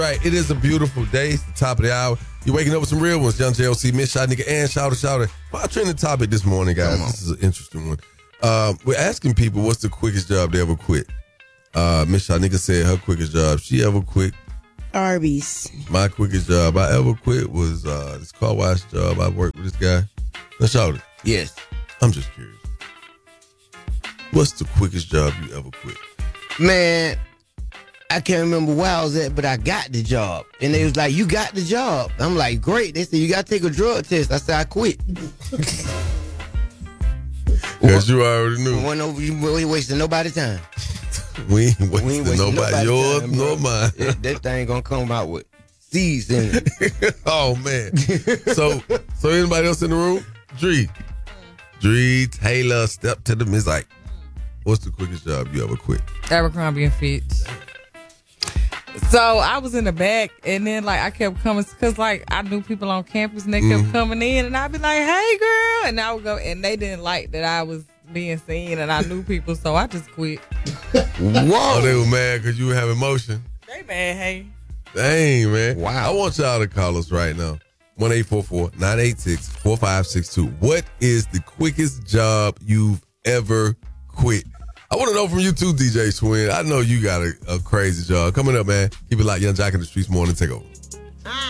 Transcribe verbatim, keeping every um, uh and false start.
Right, it is a beautiful day. It's the top of the hour. You're waking up with some real ones. Young J L C, Miss Shot Nigga, and Shouter Shouter. My trending topic this morning, guys. This is an interesting one. Uh, we're asking people what's the quickest job they ever quit. Uh, Miss Shot Nigga said her quickest job she ever quit. Arby's. My quickest job I ever quit was uh, this car wash job. I worked with this guy. Now, Shouter. Yes. I'm just curious. What's the quickest job you ever quit? Man, I can't remember where I was at, but I got the job. And they was like, you got the job. I'm like, great. They said, you got to take a drug test. I said, I quit. Because you already knew. We ain't wasting nobody's time. we ain't wasting, we ain't wasting nobody, nobody yours time, nor mine. That, that thing going to come out with seeds in it. Oh, man. So, so anybody else in the room? Dree. Dree Taylor stepped to them. Is like, what's the quickest job you ever quit? Abercrombie and Fitch. So I was in the back, and then like I kept coming because like I knew people on campus, and they kept Mm-hmm. coming in, and I'd be like, "Hey, girl," and I would go, and they didn't like that I was being seen, and I knew people, so I just quit. Whoa! Oh, they were mad because you were having motion. They mad, hey. Dang, man. Wow. I want y'all to call us right now. one eight four four, nine eight six, four five six two. What is the quickest job you've ever quit? I want to know from you too, D J Swin. I know you got a, a crazy job. Coming up, man. Keep it like Young Jock in the Streets morning. Take over.